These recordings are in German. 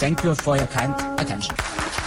Thank you for your kind attention.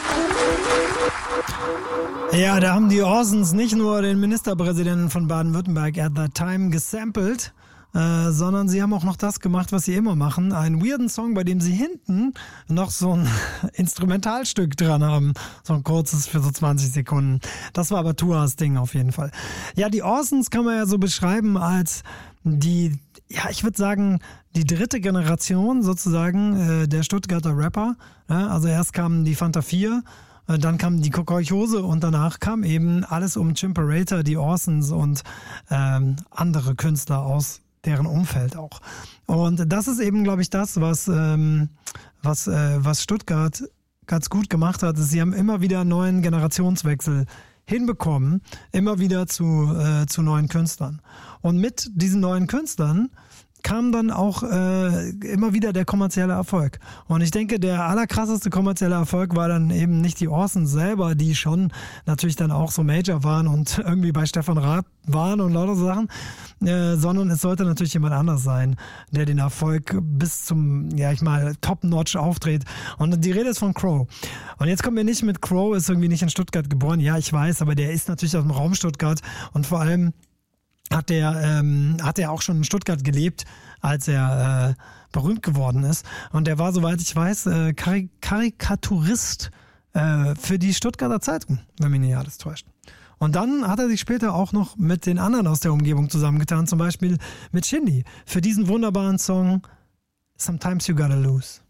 Ja, da haben die Orsons nicht nur den Ministerpräsidenten von Baden-Württemberg at that time gesampelt, sondern sie haben auch noch das gemacht, was sie immer machen. Einen weirden Song, bei dem sie hinten noch so ein Instrumentalstück dran haben. So ein kurzes für so 20 Sekunden. Das war aber Tuas Ding auf jeden Fall. Ja, die Orsons kann man ja so beschreiben als die, ja, ich würde sagen, die dritte Generation sozusagen der Stuttgarter Rapper. Ja, also erst kamen die Fanta 4, dann kam die Kolchose und danach kam eben alles um Chimperator, die Orsons und andere Künstler aus deren Umfeld auch. Und das ist eben, glaube ich, das, was Stuttgart ganz gut gemacht hat. Sie haben immer wieder einen neuen Generationswechsel hinbekommen, immer wieder zu neuen Künstlern. Und mit diesen neuen Künstlern kam dann auch immer wieder der kommerzielle Erfolg. Und ich denke, der allerkrasseste kommerzielle Erfolg war dann eben nicht die Orsons selber, die schon natürlich dann auch so Major waren und irgendwie bei Stefan Raab waren und lauter so Sachen, sondern es sollte natürlich jemand anders sein, der den Erfolg bis zum, ja ich mal, Top-Notch aufdreht. Und die Rede ist von Crow. Und jetzt kommen wir nicht mit Crow, ist irgendwie nicht in Stuttgart geboren. Ja, ich weiß, aber der ist natürlich aus dem Raum Stuttgart und vor allem hat er auch schon in Stuttgart gelebt, als er berühmt geworden ist. Und er war, soweit ich weiß, Karikaturist für die Stuttgarter Zeitung, wenn mich nicht alles täuscht. Und dann hat er sich später auch noch mit den anderen aus der Umgebung zusammengetan, zum Beispiel mit Shindy, für diesen wunderbaren Song Sometimes You Gotta Lose.